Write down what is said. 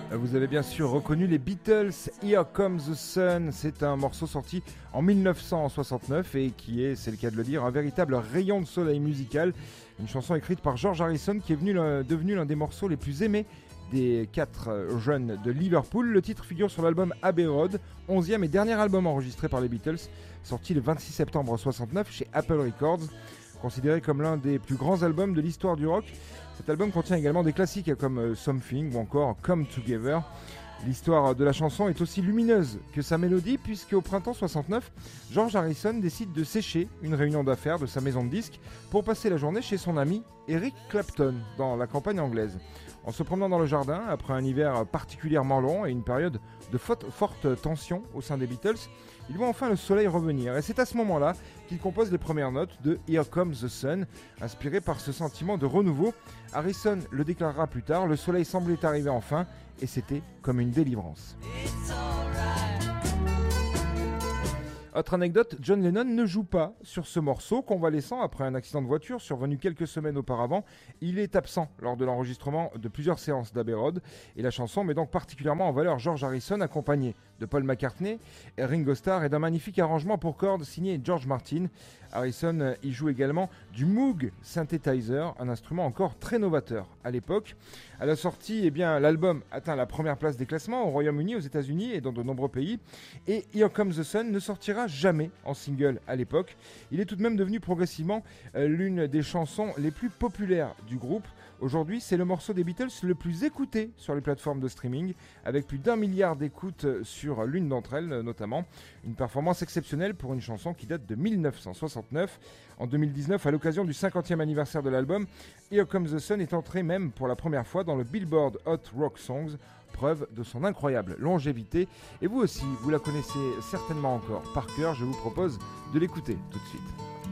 Vous avez bien sûr reconnu les Beatles, Here Comes the Sun. C'est un morceau sorti en 1969 et qui est, c'est le cas de le dire, un véritable rayon de soleil musical. Une chanson écrite par George Harrison qui est devenu l'un des morceaux les plus aimés des 4 jeunes de Liverpool. Le titre figure sur l'album Abbey Road, 11e et dernier album enregistré par les Beatles, sorti le 26 septembre 1969 chez Apple Records. Considéré comme l'un des plus grands albums de l'histoire du rock, cet album contient également des classiques comme Something ou encore Come Together. L'histoire de la chanson est aussi lumineuse que sa mélodie, puisque au printemps 69, George Harrison décide de sécher une réunion d'affaires de sa maison de disques pour passer la journée chez son ami Eric Clapton dans la campagne anglaise. En se promenant dans le jardin, après un hiver particulièrement long et une période de forte tension au sein des Beatles, il voit enfin le soleil revenir. Et c'est à ce moment-là qu'il compose les premières notes de Here Comes the Sun, inspiré par ce sentiment de renouveau. Harrison le déclarera plus tard, le soleil semblait arriver enfin, et c'était comme une délivrance. Autre anecdote, John Lennon ne joue pas sur ce morceau, convalescent après un accident de voiture survenu quelques semaines auparavant. Il est absent lors de l'enregistrement de plusieurs séances d'Abbey Road et la chanson met donc particulièrement en valeur George Harrison accompagné de Paul McCartney et Ringo Starr et d'un magnifique arrangement pour cordes signé George Martin. Harrison y joue également du Moog Synthesizer, un instrument encore très novateur à l'époque. À la sortie, l'album atteint la première place des classements au Royaume-Uni, aux États-Unis et dans de nombreux pays. Et Here Comes the Sun ne sortira jamais en single à l'époque. Il est tout de même devenu progressivement l'une des chansons les plus populaires du groupe. Aujourd'hui, c'est le morceau des Beatles le plus écouté sur les plateformes de streaming, avec plus d'1 milliard d'écoutes sur l'une d'entre elles notamment. Une performance exceptionnelle pour une chanson qui date de 1969. En 2019, à l'occasion du 50e anniversaire de l'album, Here Comes the Sun est entré même pour la première fois dans le Billboard Hot Rock Songs, preuve de son incroyable longévité. Et vous aussi, vous la connaissez certainement encore par cœur, je vous propose de l'écouter tout de suite.